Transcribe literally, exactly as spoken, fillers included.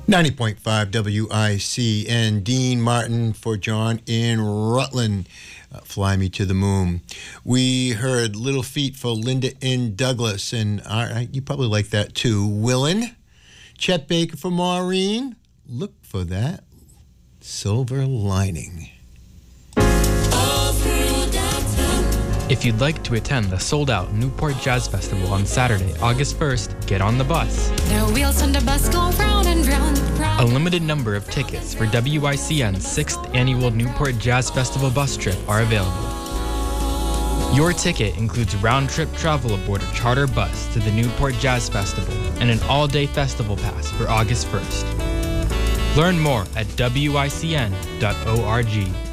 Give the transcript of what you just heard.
ninety point five W I C N. Dean Martin for John in Rutland. Uh, Fly Me to the Moon. We heard Little Feat for Linda in Douglas, and all right, you probably like that too. Willin. Chet Baker for Maureen. Look for that silver lining. If you'd like to attend the sold-out Newport Jazz Festival on Saturday, August first, get on the bus. The wheels on the bus go round and round. A limited number of tickets for W I C N's sixth Annual Newport Jazz Festival bus trip are available. Your ticket includes round-trip travel aboard a charter bus to the Newport Jazz Festival and an all-day festival pass for August first. Learn more at W I C N dot org.